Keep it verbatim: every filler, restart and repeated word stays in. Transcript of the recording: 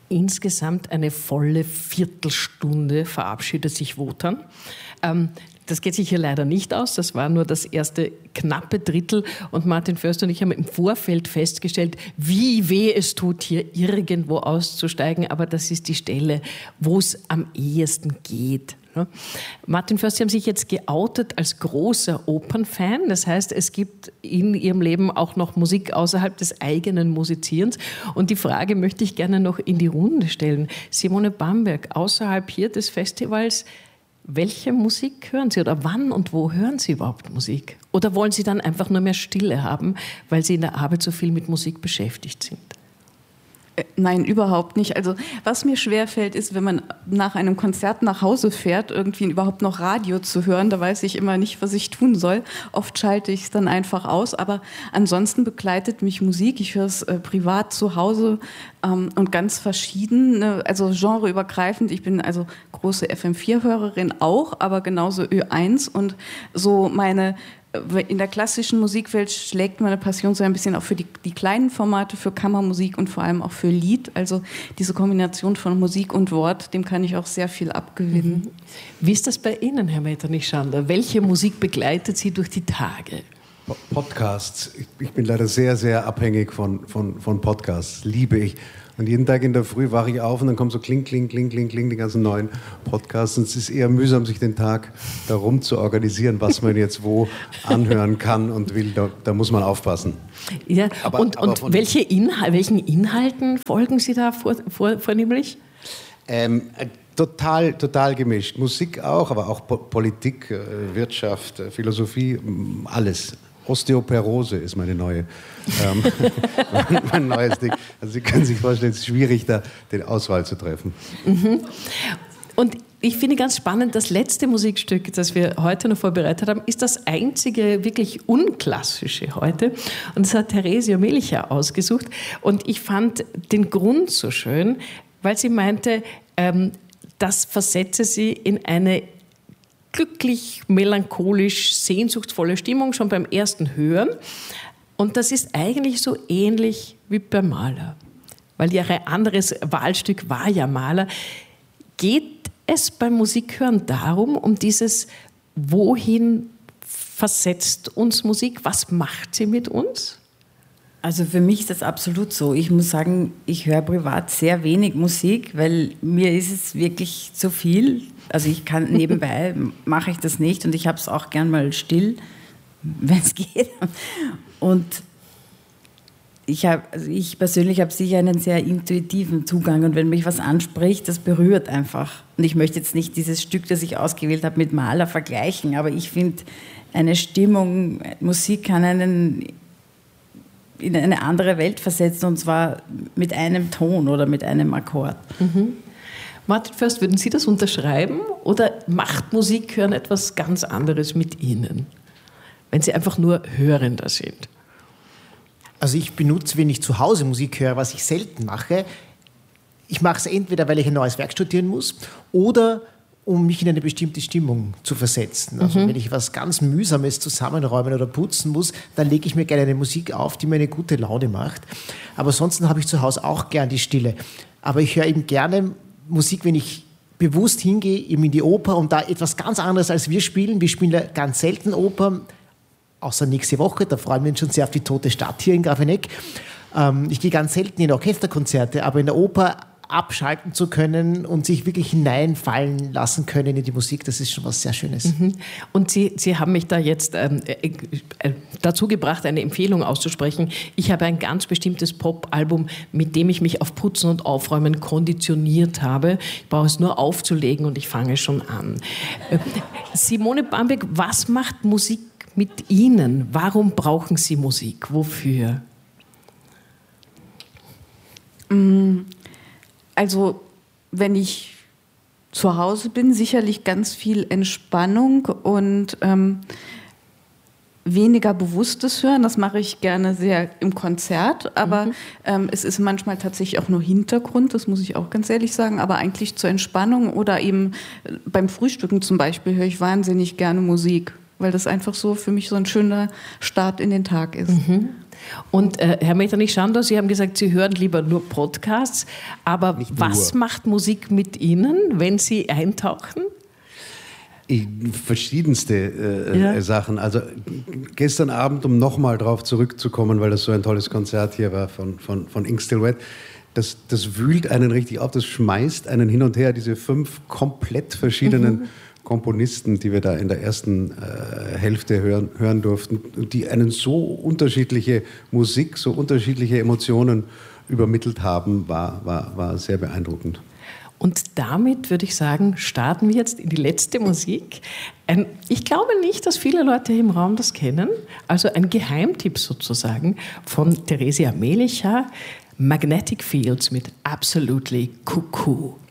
insgesamt eine volle Viertelstunde verabschiedet sich Wotan. Ähm, Das geht sich hier leider nicht aus. Das war nur das erste knappe Drittel. Und Martin Förster und ich haben im Vorfeld festgestellt, wie weh es tut, hier irgendwo auszusteigen. Aber das ist die Stelle, wo es am ehesten geht. Martin Förster, Sie haben sich jetzt geoutet als großer Opernfan. Das heißt, es gibt in Ihrem Leben auch noch Musik außerhalb des eigenen Musizierens. Und die Frage möchte ich gerne noch in die Runde stellen. Simone Bamberg, außerhalb hier des Festivals, welche Musik hören Sie oder wann und wo hören Sie überhaupt Musik? Oder wollen Sie dann einfach nur mehr Stille haben, weil Sie in der Arbeit so viel mit Musik beschäftigt sind? Nein, überhaupt nicht. Also was mir schwerfällt, ist, wenn man nach einem Konzert nach Hause fährt, irgendwie überhaupt noch Radio zu hören. Da weiß ich immer nicht, was ich tun soll. Oft schalte ich es dann einfach aus. Aber ansonsten begleitet mich Musik. Ich höre es äh, privat zu Hause ähm, und ganz verschieden, ne? Also genreübergreifend. Ich bin also große F M vier Hörerin auch, aber genauso Ö eins. Und so meine... In der klassischen Musikwelt schlägt meine Passion so ein bisschen auch für die, die kleinen Formate, für Kammermusik und vor allem auch für Lied. Also diese Kombination von Musik und Wort, dem kann ich auch sehr viel abgewinnen. Wie ist das bei Ihnen, Herr Metternich-Schander? Welche Musik begleitet Sie durch die Tage? Podcasts. Ich bin leider sehr, sehr abhängig von, von, von Podcasts. Liebe ich. Und jeden Tag in der Früh wache ich auf und dann kommen so kling, kling, kling, kling, kling, die ganzen neuen Podcasts. Und es ist eher mühsam, sich den Tag darum zu organisieren, was man jetzt wo anhören kann und will. Da, da muss man aufpassen. Ja, aber, und, aber und welche Inhal- welchen Inhalten folgen Sie da vor, vor, vornehmlich? Ähm, total, total gemischt. Musik auch, aber auch po- Politik, äh, Wirtschaft, äh, Philosophie, alles. Osteoporose ist meine neue, ähm, mein neues Ding. Also Sie können sich vorstellen, es ist schwierig, da den Auswahl zu treffen. Mhm. Und ich finde ganz spannend, das letzte Musikstück, das wir heute noch vorbereitet haben, ist das einzige wirklich unklassische heute. Und das hat Theresia Melcher ausgesucht. Und ich fand den Grund so schön, weil sie meinte, ähm, das versetze sie in eine glücklich, melancholisch, sehnsuchtsvolle Stimmung schon beim ersten Hören. Und das ist eigentlich so ähnlich wie bei Mahler. Weil ihr anderes Wahlstück war ja Mahler. Geht es beim Musikhören darum, um dieses, wohin versetzt uns Musik? Was macht sie mit uns? Also für mich ist das absolut so. Ich muss sagen, ich höre privat sehr wenig Musik, weil mir ist es wirklich zu viel. Also ich kann nebenbei, mache ich das nicht und ich habe es auch gern mal still, wenn es geht. Und ich, hab, also ich persönlich habe sicher einen sehr intuitiven Zugang und wenn mich was anspricht, das berührt einfach. Und ich möchte jetzt nicht dieses Stück, das ich ausgewählt habe, mit Mahler vergleichen, aber ich finde, eine Stimmung, Musik kann einen in eine andere Welt versetzen und zwar mit einem Ton oder mit einem Akkord. Mhm. Martin Förster, würden Sie das unterschreiben oder macht Musik hören etwas ganz anderes mit Ihnen, wenn Sie einfach nur Hörender sind? Also ich benutze, wenn ich zu Hause Musik höre, was ich selten mache, ich mache es entweder, weil ich ein neues Werk studieren muss oder um mich in eine bestimmte Stimmung zu versetzen. Also mhm. wenn ich was ganz Mühsames zusammenräumen oder putzen muss, dann lege ich mir gerne eine Musik auf, die mir eine gute Laune macht. Aber ansonsten habe ich zu Hause auch gern die Stille. Aber ich höre eben gerne Musik, wenn ich bewusst hingehe, eben in die Oper und da etwas ganz anderes als wir spielen. Wir spielen ja ganz selten Oper, außer nächste Woche, da freuen wir uns schon sehr auf die Tote Stadt hier in Grafeneck. Ähm, ich gehe ganz selten in Orchesterkonzerte, aber in der Oper abschalten zu können und sich wirklich hineinfallen lassen können in die Musik, das ist schon was sehr Schönes. Mhm. Und Sie, Sie haben mich da jetzt ähm, äh, dazu gebracht, eine Empfehlung auszusprechen. Ich habe ein ganz bestimmtes Pop-Album, mit dem ich mich auf Putzen und Aufräumen konditioniert habe. Ich brauche es nur aufzulegen und ich fange schon an. Äh, Simone Bamberg, was macht Musik mit Ihnen? Warum brauchen Sie Musik? Wofür? Mm. Also, wenn ich zu Hause bin, sicherlich ganz viel Entspannung und ähm, weniger bewusstes Hören. Das mache ich gerne sehr im Konzert, aber mhm. ähm, es ist manchmal tatsächlich auch nur Hintergrund, das muss ich auch ganz ehrlich sagen, aber eigentlich zur Entspannung oder eben beim Frühstücken zum Beispiel höre ich wahnsinnig gerne Musik. weil das einfach so für mich so ein schöner Start in den Tag ist. Mhm. Und äh, Herr Metternich-Schandor, Sie haben gesagt, Sie hören lieber nur Podcasts, aber Nicht was nur. macht Musik mit Ihnen, wenn Sie eintauchen? Ich, verschiedenste äh, Ja. äh, Sachen. Also gestern Abend, um nochmal drauf zurückzukommen, weil das so ein tolles Konzert hier war von, von, von Ink Still Wet, das, das wühlt einen richtig auf, das schmeißt einen hin und her, diese fünf komplett verschiedenen mhm. Komponisten, die wir da in der ersten äh, Hälfte hören, hören durften, die einen so unterschiedliche Musik, so unterschiedliche Emotionen übermittelt haben, war, war, war sehr beeindruckend. Und damit würde ich sagen, starten wir jetzt in die letzte Musik. Ein, ich glaube nicht, dass viele Leute hier im Raum das kennen. Also ein Geheimtipp sozusagen von Theresia Melichar, Magnetic Fields mit Absolutely Cuckoo.